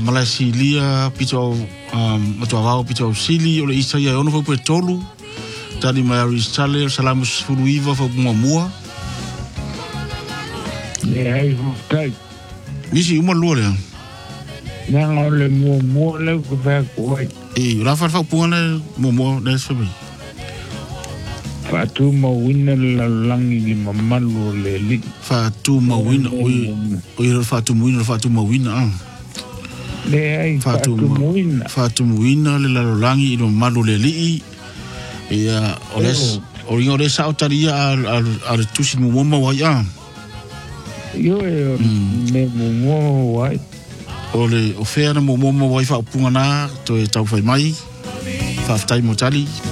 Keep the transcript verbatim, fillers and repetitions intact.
Malasilia pito um to avao pito sili o le isa ia ono fo tolu tadi Mary Sale salamus furuiva fo mua le ai tai misi uma lore nang ole mua mua le ko fa ko e rafa fa puana mo mo des fa Fatu mawina la langi li mamalu le li. Fatu mawina oi oi fatu mawina fatu mawina ah. Le ai fatu mawina. Fatu mawina le la langi ino malu le li. Ia ores oringa ores sautaria al al al tusi mo mo wa ya. Yo e me mo wa. Ole o fera mo mo wa fa punga na to e tau fai mai. Fa tai mo tali.